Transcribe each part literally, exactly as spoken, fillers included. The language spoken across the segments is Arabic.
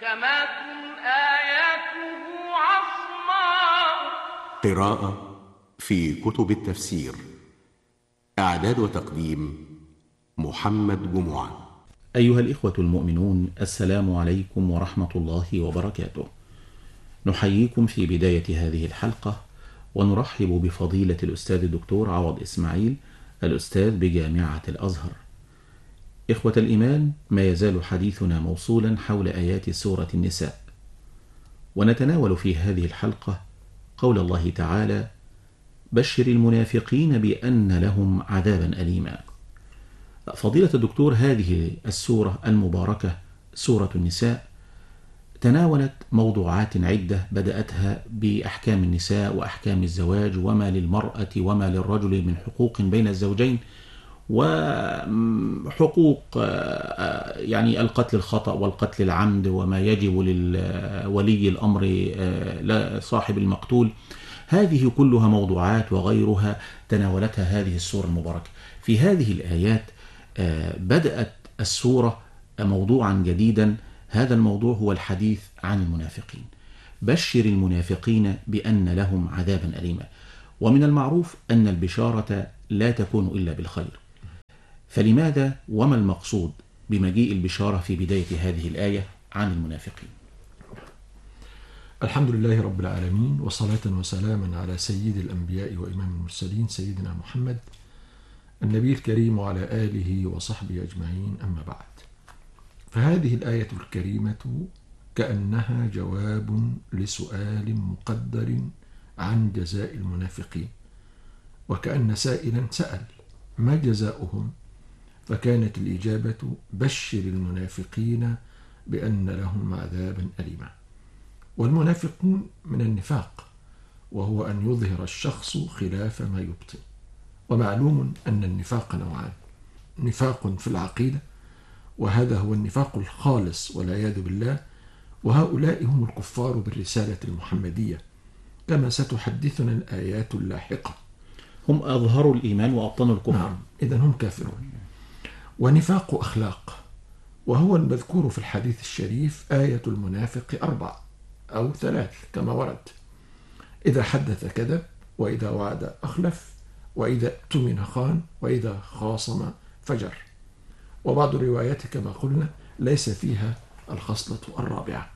محكمات آياته عصماء. قراءة في كتب التفسير. إعداد وتقديم محمد جمعة. أيها الإخوة المؤمنون، السلام عليكم ورحمة الله وبركاته. نحييكم في بداية هذه الحلقة ونرحب بفضيلة الأستاذ الدكتور عوض إسماعيل، الأستاذ بجامعة الأزهر. إخوة الإيمان، ما يزال حديثنا موصولا حول آيات سورة النساء، ونتناول في هذه الحلقة قول الله تعالى: بشر المنافقين بأن لهم عذابا أليما. فضيلة الدكتور، هذه السورة المباركة سورة النساء تناولت موضوعات عدة، بدأتها بأحكام النساء وأحكام الزواج وما للمرأة وما للرجل من حقوق بين الزوجين، وحقوق يعني القتل الخطأ والقتل العمد، وما يجب لولي الأمر صاحب المقتول. هذه كلها موضوعات وغيرها تناولتها هذه السورة المباركة. في هذه الآيات بدأت السورة موضوعا جديدا، هذا الموضوع هو الحديث عن المنافقين. بشر المنافقين بأن لهم عذابا أليما. ومن المعروف أن البشارة لا تكون إلا بالخير، فلماذا وما المقصود بمجيء البشارة في بداية هذه الآية عن المنافقين؟ الحمد لله رب العالمين، وصلاة وسلاما على سيد الأنبياء وإمام المرسلين سيدنا محمد النبي الكريم وعلى آله وصحبه أجمعين، أما بعد. فهذه الآية الكريمة كأنها جواب لسؤال مقدر عن جزاء المنافقين، وكأن سائلا سأل: ما جزاؤهم؟ فكانت الإجابة: بشر المنافقين بأن لهم عذابا أليما. والمنافقون من النفاق، وهو أن يظهر الشخص خلاف ما يبطن. ومعلوم أن النفاق نوعان: نفاق في العقيدة، وهذا هو النفاق الخالص والعياذ بالله، وهؤلاء هم الكفار بالرسالة المحمدية، كما ستحدثنا الآيات اللاحقة. هم أظهروا الإيمان وأبطنوا الكفر. نعم، إذن هم كافرون. ونفاق أخلاق، وهو المذكور في الحديث الشريف: آية المنافق أربع أو ثلاث كما ورد: إذا حدث كذب، وإذا وعد أخلف، وإذا اؤتمن خان، وإذا خاصم فجر. وبعض الروايات كما قلنا ليس فيها الخصلة الرابعة.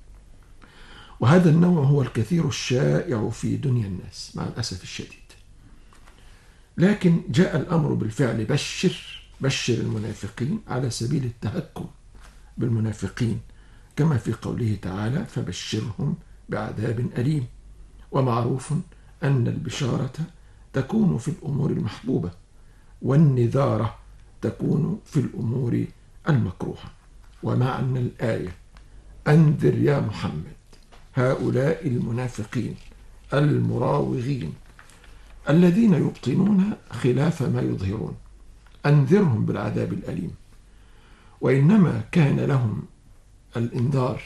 وهذا النوع هو الكثير الشائع في دنيا الناس مع الأسف الشديد. لكن جاء الأمر بالفعل: بشر بشر المنافقين، على سبيل التهكم بالمنافقين، كما في قوله تعالى: فبشرهم بعذاب أليم. ومعروف أن البشارة تكون في الأمور المحبوبة، والنذارة تكون في الأمور المكروهة. ومعنى الآية: أنذر يا محمد هؤلاء المنافقين المراوغين الذين يبطنون خلاف ما يظهرون، أنذرهم بالعذاب الأليم. وإنما كان لهم الإنذار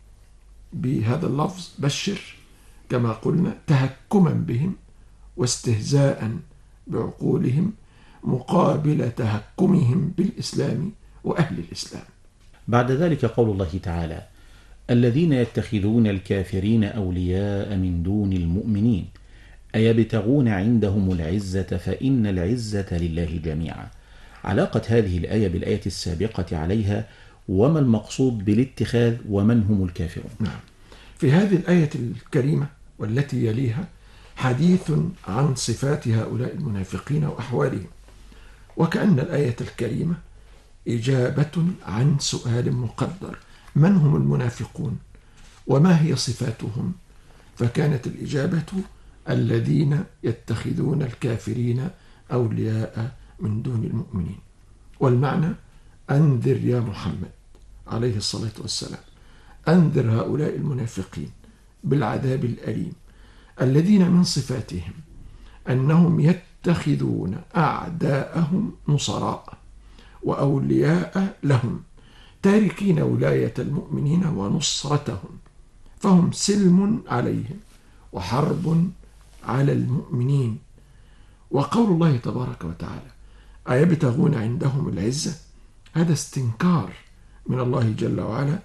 بهذا اللفظ بشر كما قلنا تهكما بهم واستهزاء بعقولهم، مقابل تهكمهم بالإسلام وأهل الإسلام. بعد ذلك قول الله تعالى: الذين يتخذون الكافرين أولياء من دون المؤمنين أيبتغون عندهم العزة فإن العزة لله جميعا. علاقة هذه الآية بالآية السابقة عليها، وما المقصود بالاتخاذ ومن هم الكافرون؟ نعم، في هذه الآية الكريمة والتي يليها حديث عن صفات هؤلاء المنافقين وأحوالهم، وكأن الآية الكريمة إجابة عن سؤال مقدر: من هم المنافقون وما هي صفاتهم؟ فكانت الإجابة: الذين يتخذون الكافرين أولياء من دون المؤمنين. والمعنى: أنذر يا محمد عليه الصلاة والسلام، أنذر هؤلاء المنافقين بالعذاب الأليم، الذين من صفاتهم أنهم يتخذون أعداءهم نصراء وأولياء لهم، تاركين ولاية المؤمنين ونصرتهم، فهم سلم عليهم وحرب على المؤمنين. وقول الله تبارك وتعالى: أيبتغون عندهم العزة، هذا استنكار من الله جل وعلا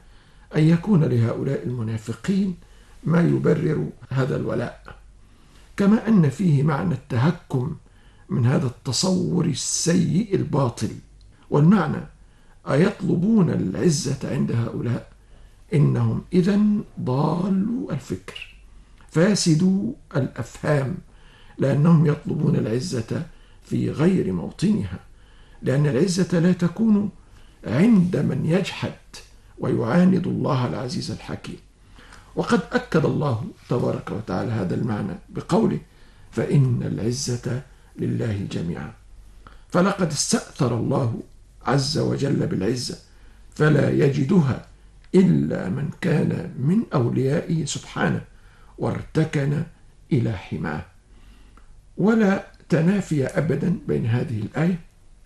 أن يكون لهؤلاء المنافقين ما يبرر هذا الولاء، كما أن فيه معنى التهكم من هذا التصور السيء الباطل. والمعنى أيطلبون العزة عند هؤلاء؟ إنهم إذن ضالوا الفكر فاسدوا الأفهام، لأنهم يطلبون العزة في غير موطنها، لأن العزة لا تكون عند من يجحد ويعاند الله العزيز الحكيم. وقد أكد الله تبارك وتعالى هذا المعنى بقوله: فإن العزة لله جميعا. فلقد استأثر الله عز وجل بالعزة، فلا يجدها إلا من كان من أوليائه سبحانه وارتكن إلى حماه. ولا تنافي أبدا بين هذه الآية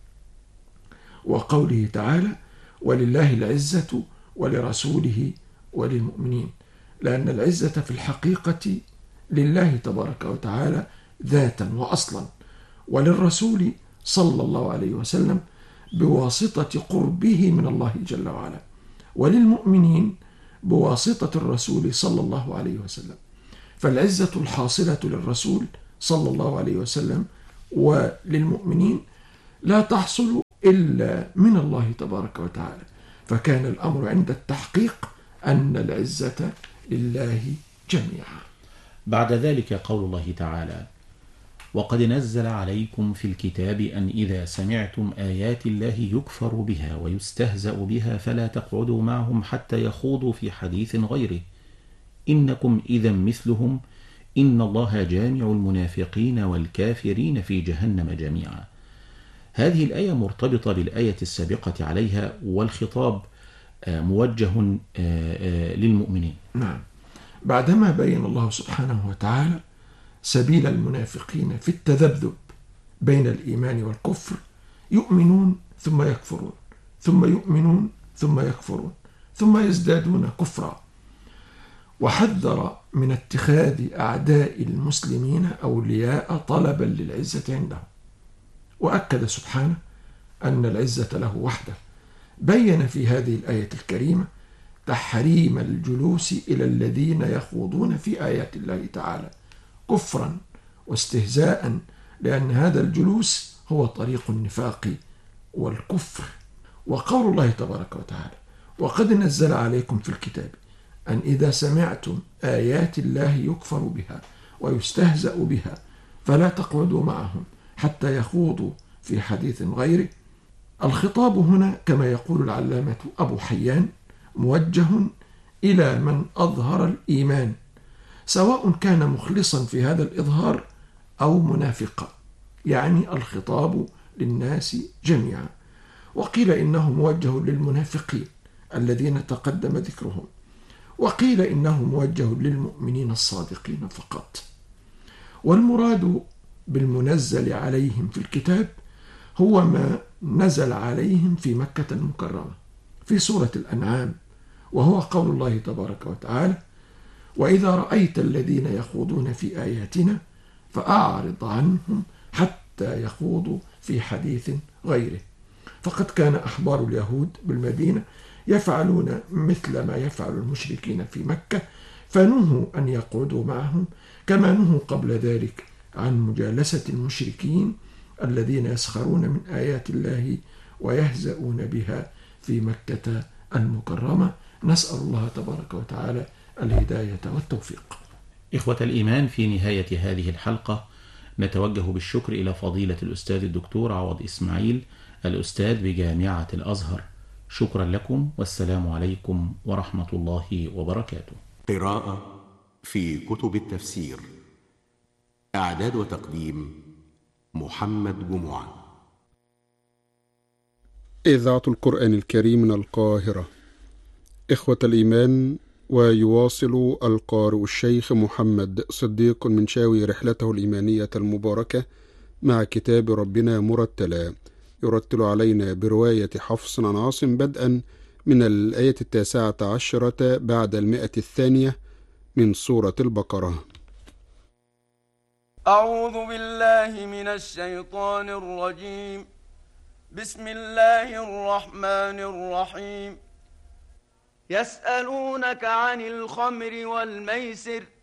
وقوله تعالى: ولله العزة ولرسوله وللمؤمنين، لأن العزة في الحقيقة لله تبارك وتعالى ذاتا وأصلا، وللرسول صلى الله عليه وسلم بواسطة قربه من الله جل وعلا، وللمؤمنين بواسطة الرسول صلى الله عليه وسلم. فالعزة الحاصلة للرسول صلى الله عليه وسلم وللمؤمنين لا تحصل إلا من الله تبارك وتعالى، فكان الأمر عند التحقيق أن العزة لله جميعا. بعد ذلك قول الله تعالى: وقد نزل عليكم في الكتاب أن إذا سمعتم آيات الله يكفر بها ويستهزأ بها فلا تقعدوا معهم حتى يخوضوا في حديث غيره إنكم إذا مثلهم إن الله جامع المنافقين والكافرين في جهنم جميعا. هذه الآية مرتبطة بالآية السابقة عليها، والخطاب موجه للمؤمنين. نعم، بعدما بين الله سبحانه وتعالى سبيل المنافقين في التذبذب بين الإيمان والكفر، يؤمنون ثم يكفرون، ثم يؤمنون ثم يكفرون، ثم يزدادون كفرا، وحذر من اتخاذ أعداء المسلمين أولياء طلبا للعزة عندهم، وأكد سبحانه أن العزة له وحده. بين في هذه الآية الكريمة تحريم الجلوس إلى الذين يخوضون في آيات الله تعالى كفرا واستهزاء، لأن هذا الجلوس هو طريق النفاق والكفر. وقول الله تبارك وتعالى: وقد نزل عليكم في الكتاب أن إذا سمعتم آيات الله يكفر بها ويستهزأ بها فلا تقعدوا معهم حتى يخوضوا في حديث غيره. الخطاب هنا كما يقول العلامة أبو حيان موجه إلى من أظهر الإيمان، سواء كان مخلصا في هذا الإظهار أو منافقا، يعني الخطاب للناس جميعا. وقيل إنه موجه للمنافقين الذين تقدم ذكرهم، وقيل إنه موجه للمؤمنين الصادقين فقط. والمراد بالمنزل عليهم في الكتاب هو ما نزل عليهم في مكة المكرمة في سورة الأنعام، وهو قول الله تبارك وتعالى: وإذا رأيت الذين يخوضون في آياتنا فأعرض عنهم حتى يخوضوا في حديث غيره. فقد كان أحبار اليهود بالمدينة يفعلون مثل ما يفعل المشركين في مكة، فنهوا أن يقعدوا معهم، كما نهوا قبل ذلك عن مجالسة المشركين الذين يسخرون من آيات الله ويهزؤون بها في مكة المكرمة. نسأل الله تبارك وتعالى الهداية والتوفيق. إخوة الإيمان، في نهاية هذه الحلقة نتوجه بالشكر إلى فضيلة الأستاذ الدكتور عوض إسماعيل، الأستاذ بجامعة الأزهر. شكرا لكم، والسلام عليكم ورحمة الله وبركاته. قراءة في كتب التفسير. إعداد وتقديم محمد جمعة. إذاعة القرآن الكريم من القاهرة. إخوة الإيمان، ويواصل القارئ الشيخ محمد صديق المنشاوي رحلته الإيمانية المباركة مع كتاب ربنا مرتلا، يرتل علينا برواية حفص عن عاصم بدءا من الآية التاسعة عشرة بعد المئة الثانية من سورة البقرة. أعوذ بالله من الشيطان الرجيم. بسم الله الرحمن الرحيم. يسألونك عن الخمر والميسر